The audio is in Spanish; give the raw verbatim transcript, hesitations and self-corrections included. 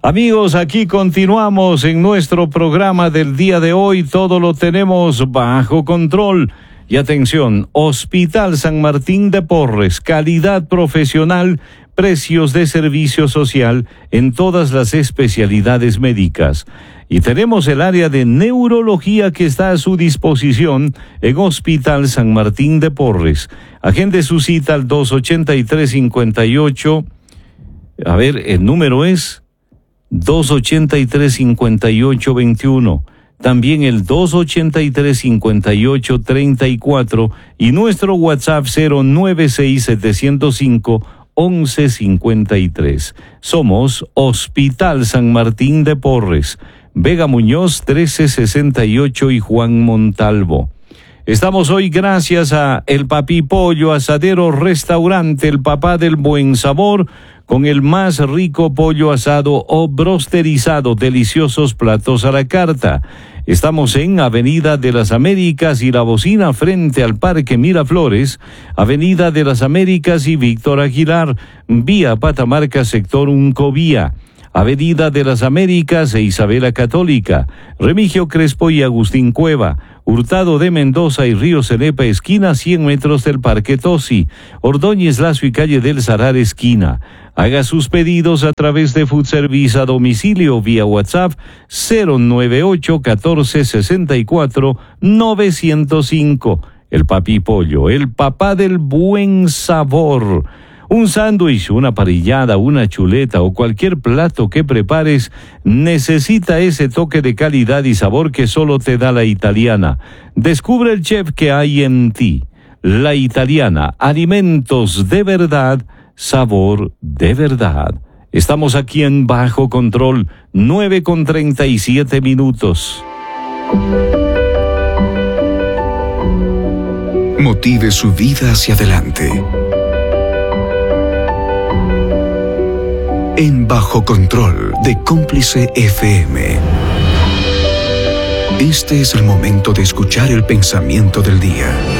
Amigos, aquí continuamos en nuestro programa del día de hoy. Todo lo tenemos bajo control. Y atención, Hospital San Martín de Porres, calidad profesional, precios de servicio social en todas las especialidades médicas. Y tenemos el área de neurología que está a su disposición en Hospital San Martín de Porres. Agende su cita al dos ochenta y tres cincuenta y ocho. A ver, el número es dos ochenta y tres cincuenta y ocho veintiuno. También el dos ochenta y tres cincuenta y ocho treinta y cuatro y nuestro WhatsApp cero nueve seis siete cero cinco once cincuenta y tres. Somos Hospital San Martín de Porres, Vega Muñoz trece sesenta y ocho y Juan Montalvo. Estamos hoy gracias a El Papi Pollo Asadero Restaurante, el papá del buen sabor, con el más rico pollo asado o brosterizado, deliciosos platos a la carta. Estamos en Avenida de las Américas y La Bocina frente al Parque Miraflores, Avenida de las Américas y Víctor Aguilar, vía Patamarca, sector Uncovía. Avenida de las Américas e Isabela Católica, Remigio Crespo y Agustín Cueva, Hurtado de Mendoza y Río Cenepa, esquina cien metros del Parque Tosi, Ordóñez Lazo y calle del Sarar, esquina. Haga sus pedidos a través de Food Service a domicilio vía WhatsApp cero nueve ocho catorce sesenta y cuatro novecientos cinco. El Papi Pollo, el papá del buen sabor. Un sándwich, una parrillada, una chuleta o cualquier plato que prepares necesita ese toque de calidad y sabor que solo te da La Italiana. Descubre el chef que hay en ti. La Italiana, alimentos de verdad, sabor de verdad. Estamos aquí en Bajo Control, nueve con treinta y siete minutos. Motive su vida hacia adelante. En Bajo Control de Cómplice F M. Este es el momento de escuchar el pensamiento del día.